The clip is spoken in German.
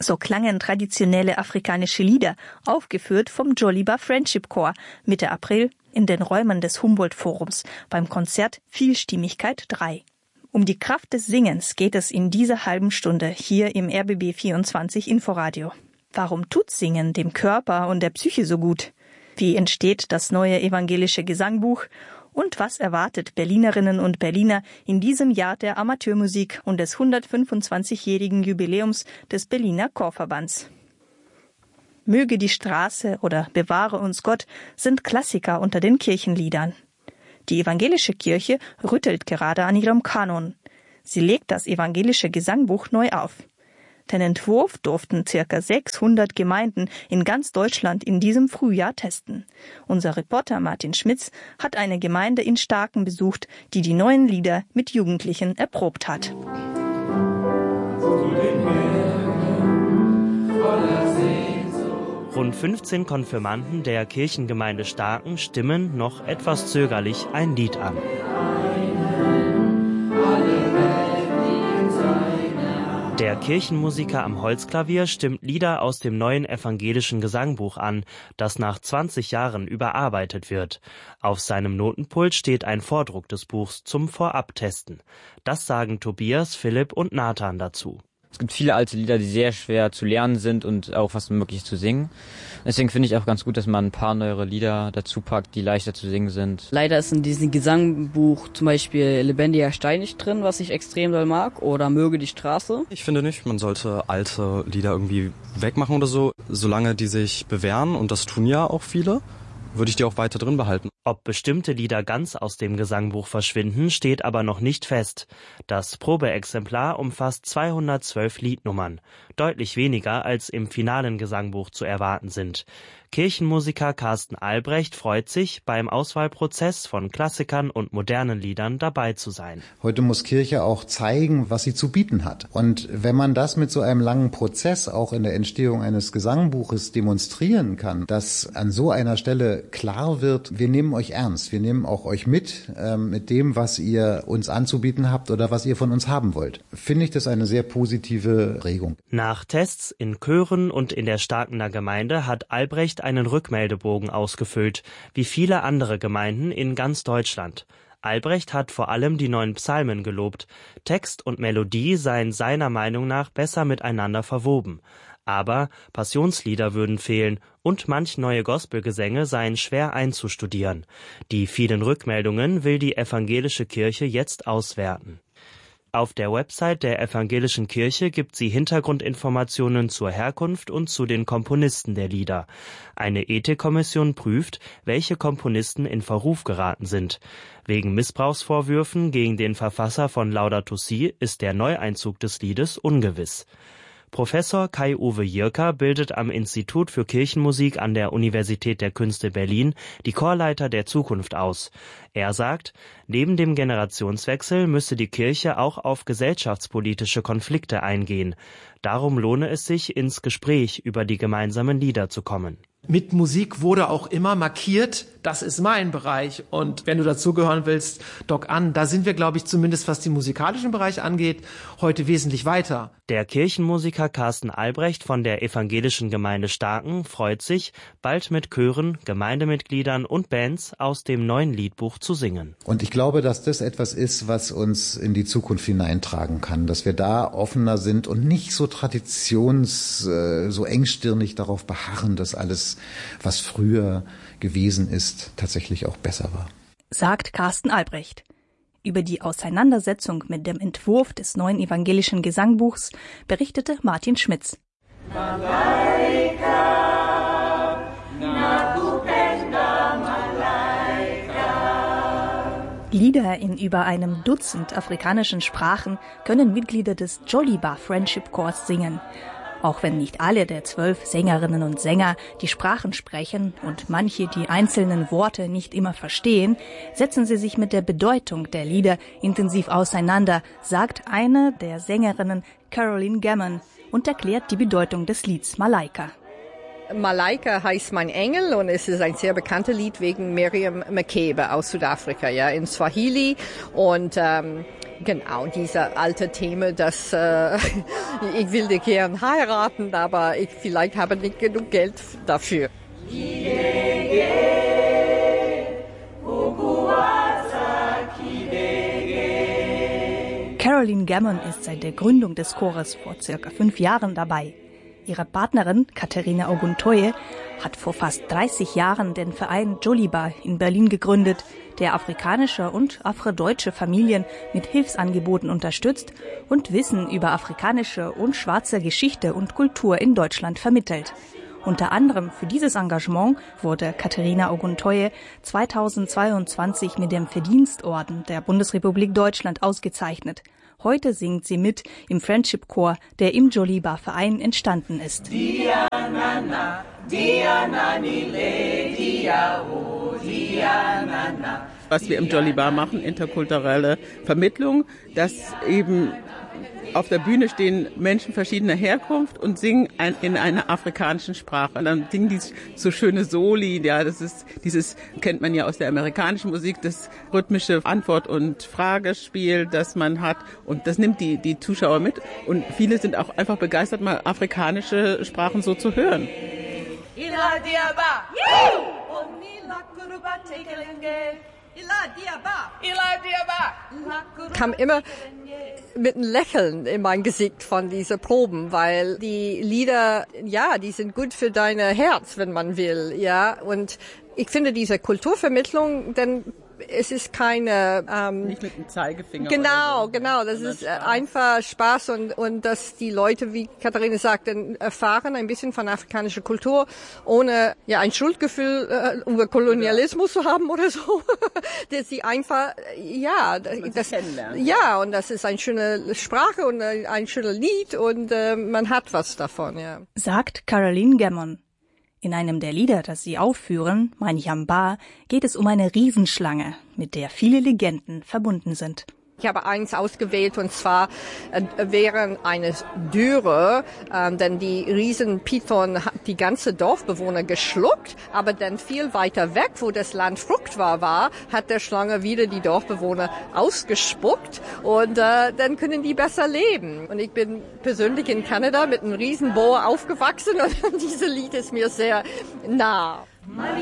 So klangen traditionelle afrikanische Lieder, aufgeführt vom Joliba Friendship Corps Mitte April in den Räumen des Humboldt-Forums beim Konzert Vielstimmigkeit 3. Um die Kraft des Singens geht es in dieser halben Stunde hier im RBB 24 Inforadio. Warum tut Singen dem Körper und der Psyche so gut? Wie entsteht das neue evangelische Gesangbuch? Und was erwartet Berlinerinnen und Berliner in diesem Jahr der Amateurmusik und des 125-jährigen Jubiläums des Berliner Chorverbands? Möge die Straße oder Bewahre uns Gott sind Klassiker unter den Kirchenliedern. Die evangelische Kirche rüttelt gerade an ihrem Kanon. Sie legt das evangelische Gesangbuch neu auf. Den Entwurf durften ca. 600 Gemeinden in ganz Deutschland in diesem Frühjahr testen. Unser Reporter Martin Schmitz hat eine Gemeinde in Starken besucht, die die neuen Lieder mit Jugendlichen erprobt hat. Rund 15 Konfirmanden der Kirchengemeinde Starken stimmen noch etwas zögerlich ein Lied an. Der Kirchenmusiker am Holzklavier stimmt Lieder aus dem neuen evangelischen Gesangbuch an, das nach 20 Jahren überarbeitet wird. Auf seinem Notenpult steht ein Vordruck des Buchs zum Vorabtesten. Das sagen Tobias, Philipp und Nathan dazu. Es gibt viele alte Lieder, die sehr schwer zu lernen sind und auch fast unmöglich zu singen. Deswegen finde ich auch ganz gut, dass man ein paar neuere Lieder dazu packt, die leichter zu singen sind. Leider ist in diesem Gesangbuch zum Beispiel Lebendiger Stein nicht drin, was ich extrem doll mag, oder Möge die Straße. Ich finde nicht, man sollte alte Lieder irgendwie wegmachen oder so. Solange die sich bewähren, und das tun ja auch viele, würde ich die auch weiter drin behalten. Ob bestimmte Lieder ganz aus dem Gesangbuch verschwinden, steht aber noch nicht fest. Das Probeexemplar umfasst 212 Liednummern, deutlich weniger als im finalen Gesangbuch zu erwarten sind. Kirchenmusiker Carsten Albrecht freut sich, beim Auswahlprozess von Klassikern und modernen Liedern dabei zu sein. Heute muss Kirche auch zeigen, was sie zu bieten hat. Und wenn man das mit so einem langen Prozess auch in der Entstehung eines Gesangbuches demonstrieren kann, dass an so einer Stelle klar wird, wir nehmen euch ernst, wir nehmen auch euch mit dem, was ihr uns anzubieten habt oder was ihr von uns haben wollt, finde ich das eine sehr positive Regung. Nach Tests in Chören und in der Starkener Gemeinde hat Albrecht einen Rückmeldebogen ausgefüllt, wie viele andere Gemeinden in ganz Deutschland. Albrecht hat vor allem die neuen Psalmen gelobt. Text und Melodie seien seiner Meinung nach besser miteinander verwoben. Aber Passionslieder würden fehlen und manch neue Gospelgesänge seien schwer einzustudieren. Die vielen Rückmeldungen will die evangelische Kirche jetzt auswerten. Auf der Website der evangelischen Kirche gibt sie Hintergrundinformationen zur Herkunft und zu den Komponisten der Lieder. Eine Ethikkommission prüft, welche Komponisten in Verruf geraten sind. Wegen Missbrauchsvorwürfen gegen den Verfasser von Laudato Si ist der Neueinzug des Liedes ungewiss. Professor Kai-Uwe Jirka bildet am Institut für Kirchenmusik an der Universität der Künste Berlin die Chorleiter der Zukunft aus. Er sagt, neben dem Generationswechsel müsse die Kirche auch auf gesellschaftspolitische Konflikte eingehen. Darum lohne es sich, ins Gespräch über die gemeinsamen Lieder zu kommen. Mit Musik wurde auch immer markiert, das ist mein Bereich. Und wenn du dazugehören willst, dock an. Da sind wir, glaube ich, zumindest was den musikalischen Bereich angeht, heute wesentlich weiter. Der Kirchenmusiker Carsten Albrecht von der evangelischen Gemeinde Starken freut sich, bald mit Chören, Gemeindemitgliedern und Bands aus dem neuen Liedbuch zu singen. Und ich glaube, dass das etwas ist, was uns in die Zukunft hineintragen kann, dass wir da offener sind und nicht so so engstirnig darauf beharren, dass alles, was früher gewesen ist, tatsächlich auch besser war. Sagt Carsten Albrecht. Über die Auseinandersetzung mit dem Entwurf des neuen evangelischen Gesangbuchs berichtete Martin Schmitz. Lieder in über einem Dutzend afrikanischen Sprachen können Mitglieder des Joliba Friendship Corps singen. Auch wenn nicht alle der 12 Sängerinnen und Sänger die Sprachen sprechen und manche die einzelnen Worte nicht immer verstehen, setzen sie sich mit der Bedeutung der Lieder intensiv auseinander, sagt eine der Sängerinnen, Caroline Gammon, und erklärt die Bedeutung des Lieds Malaika. Malaika heißt mein Engel und es ist ein sehr bekanntes Lied wegen Miriam Makeba aus Südafrika, ja, in Swahili und genau, dieser alte Thema, dass ich will dich gern heiraten, aber ich vielleicht habe nicht genug Geld dafür. Caroline Gammon ist seit der Gründung des Chores vor circa 5 Jahren dabei. Ihre Partnerin Katharina Oguntoye hat vor fast 30 Jahren den Verein Joliba in Berlin gegründet, der afrikanische und afrodeutsche Familien mit Hilfsangeboten unterstützt und Wissen über afrikanische und schwarze Geschichte und Kultur in Deutschland vermittelt. Unter anderem für dieses Engagement wurde Katharina Oguntoye 2022 mit dem Verdienstorden der Bundesrepublik Deutschland ausgezeichnet. Heute singt sie mit im Friendship Chor, der im Joliba-Verein entstanden ist. Was wir im Joliba machen, interkulturelle Vermittlung, dass eben auf der Bühne stehen Menschen verschiedener Herkunft und singen in einer afrikanischen Sprache. Und dann singen die so schöne Soli, ja, dieses kennt man ja aus der amerikanischen Musik, das rhythmische Antwort- und Fragespiel, das man hat. Und das nimmt die Zuschauer mit. Und viele sind auch einfach begeistert, mal afrikanische Sprachen so zu hören. Kam immer mit einem Lächeln in mein Gesicht von dieser Proben, weil die Lieder, ja, die sind gut für dein Herz, wenn man will, ja. Und ich finde diese Kulturvermittlung, denn es ist keine nicht mit dem Zeigefinger. Genau, das ist Spaß. Einfach Spaß und dass die Leute, wie Katharina sagt, erfahren ein bisschen von afrikanischer Kultur, ohne ja ein Schuldgefühl über Kolonialismus zu haben oder so, dass sie einfach das kennenlernen. Ja, und das ist eine schöne Sprache und ein schönes Lied und man hat was davon, ja. Sagt Caroline Gammon. In einem der Lieder, das sie aufführen, Mein Yamba, geht es um eine Riesenschlange, mit der viele Legenden verbunden sind. Ich habe eins ausgewählt und zwar während eines Dürre, denn die Riesenpython hat die ganze Dorfbewohner geschluckt, aber dann viel weiter weg, wo das Land fruchtbar war, hat der Schlange wieder die Dorfbewohner ausgespuckt und dann können die besser leben. Und ich bin persönlich in Kanada mit einem Riesenboa aufgewachsen und dieses Lied ist mir sehr nah.